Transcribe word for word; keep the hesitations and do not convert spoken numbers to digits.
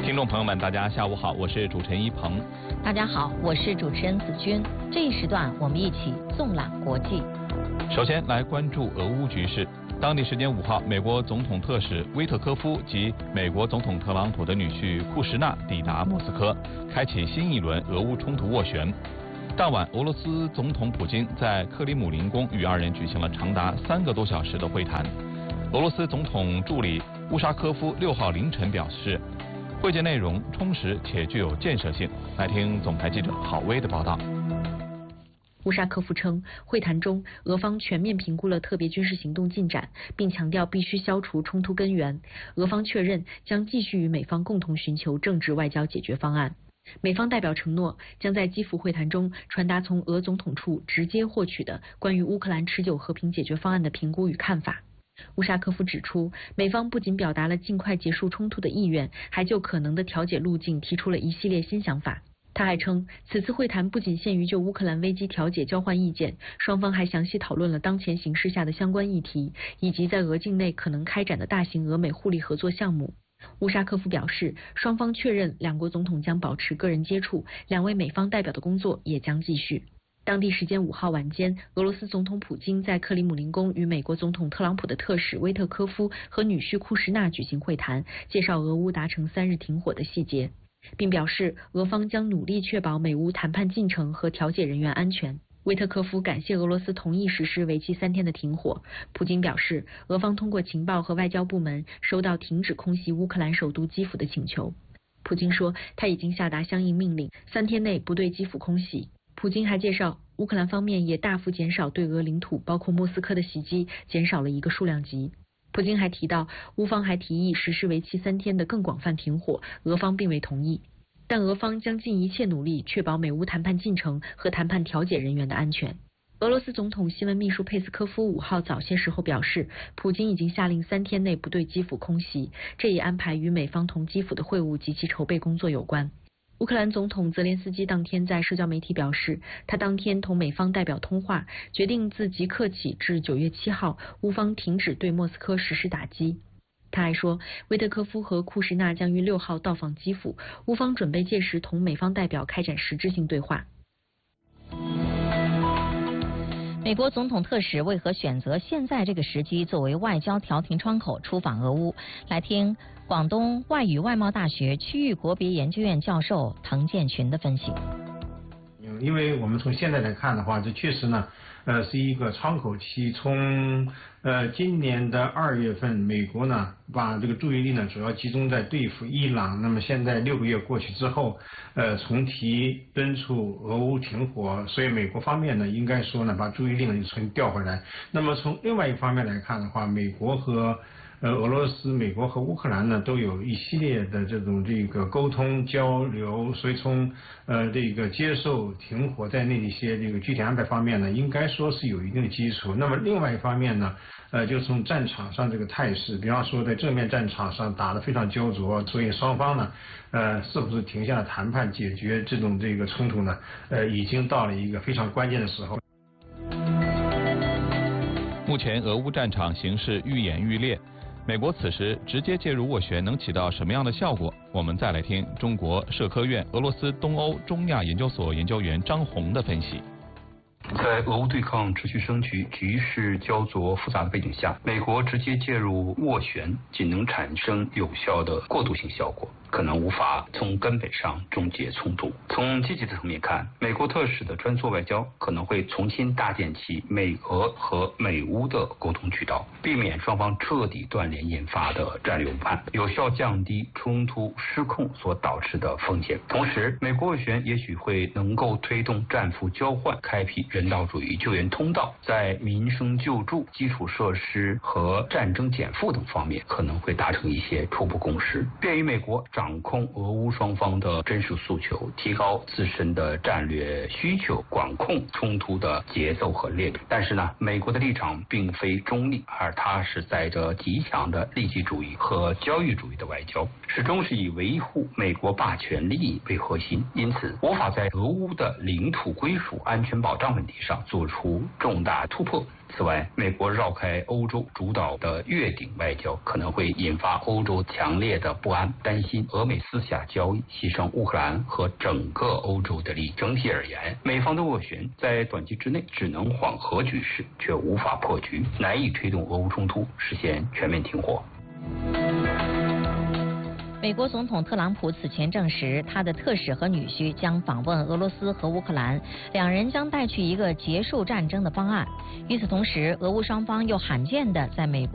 听众朋友们，大家下午好，我是主持人一鹏。 大家好，我是主持人子君。这一时段，我们一起纵览国际。 首先来关注俄乌局势。当地时间五号，美国总统特使威特科夫及美国总统特朗普的女婿库什纳抵达莫斯科，开启新一轮俄乌冲突斡旋。当晚，俄罗斯总统普京在克里姆林宫与二人举行了长达三个多小时的会谈。俄罗斯总统助理乌沙科夫六号凌晨表示，会见内容充实且具有建设性。来听总台记者郝威的报道。 乌沙科夫称，会谈中俄方全面评估了特别军事行动进展，并强调必须消除冲突根源。俄方确认将继续与美方共同寻求政治外交解决方案。美方代表承诺，将在基辅会谈中传达从俄总统处直接获取的关于乌克兰持久和平解决方案的评估与看法。乌沙科夫指出，美方不仅表达了尽快结束冲突的意愿，还就可能的调解路径提出了一系列新想法。他还称，此次会谈不仅限于就乌克兰危机调解交换意见，双方还详细讨论了当前形势下的相关议题，以及在俄境内可能开展的大型俄美互利合作项目。乌沙科夫表示，双方确认两国总统将保持个人接触，两位美方代表的工作也将继续。当地时间五号晚间，俄罗斯总统普京在克里姆林宫与美国总统特朗普的特使威特科夫和女婿库什纳举行会谈，介绍俄乌达成三日停火的细节，并表示俄方将努力确保美乌谈判进程和调解人员安全。威特科夫感谢俄罗斯同意实施为期三天的停火。普京表示，俄方通过情报和外交部门收到停止空袭乌克兰首都基辅的请求。普京说，他已经下达相应命令，三天内不对基辅空袭。普京还介绍，乌克兰方面也大幅减少对俄领土，包括莫斯科的袭击，减少了一个数量级。普京还提到，乌方还提议实施为期三天的更广泛停火，俄方并未同意。但俄方将尽一切努力确保美乌谈判进程和谈判调解人员的安全。俄罗斯总统新闻秘书佩斯科夫五号早些时候表示，普京已经下令三天内不对基辅空袭，这一安排与美方同基辅的会晤及其筹备工作有关。乌克兰总统泽连斯基当天在社交媒体表示，他当天同美方代表通话，决定自即刻起至九月七号，乌方停止对莫斯科实施打击。他还说，威特科夫和库什纳将于六号到访基辅，乌方准备届时同美方代表开展实质性对话。 美国总统特使为何选择现在这个时机作为外交调停窗口出访俄乌？来听广东外语外贸大学区域国别研究院教授滕建群的分析。 因为我们从现在来看的话，这确实呢，呃，是一个窗口期。从呃今年的二月份，美国呢把这个注意力呢主要集中在对付伊朗。那么现在六个月过去之后，呃，重提敦促俄乌停火，所以美国方面呢，应该说呢，把注意力呢重新调回来。那么从另外一方面来看的话，美国和呃，俄罗斯、美国和乌克兰呢，都有一系列的这种这个沟通交流，所以从呃这个接受停火在内的一些这个具体安排方面呢，应该说是有一定的基础。那么另外一方面呢，呃，就从战场上这个态势，比方说在正面战场上打得非常焦灼，所以双方呢，呃，是不是停下了谈判解决这种这个冲突呢？呃，已经到了一个非常关键的时候。 目前俄乌战场形势愈演愈烈。美国此时直接介入斡旋能起到什么样的效果？我们再来听中国社科院俄罗斯东欧中亚研究所研究员张红的分析。 在俄乌对抗持续升级、局势焦灼复杂的背景下，美国直接介入斡旋仅能产生有效的过渡性效果，可能无法从根本上终结冲突。从积极的层面看，美国特使的穿梭外交可能会重新搭建起美俄和美乌的沟通渠道，避免双方彻底断联引发的战略误判，有效降低冲突失控所导致的风险。同时，美国斡旋也许会能够推动战俘交换，开辟人道主义救援通道，在民生救助、基础设施和战争减负等方面可能会达成一些初步共识，便于美国掌控俄乌双方的真实诉求，提高自身的战略需求，管控冲突的节奏和烈度。但是呢，美国的立场并非中立，而它是载着极强的利己主义和交易主义的外交，始终是以维护美国霸权利益为核心，因此无法在俄乌的领土归属、安全保障问题上做出重大突破。 此外，美国绕开欧洲主导的越顶外交可能会引发欧洲强烈的不安，担心俄美私下交易牺牲乌克兰和整个欧洲的利益。整体而言，美方的斡旋在短期之内只能缓和局势，却无法破局，难以推动俄乌冲突实现全面停火。 美国总统特朗普此前证实，他的特使和女婿将访问俄罗斯和乌克兰，两人将带去一个结束战争的方案。与此同时，俄乌双方又罕见的在美国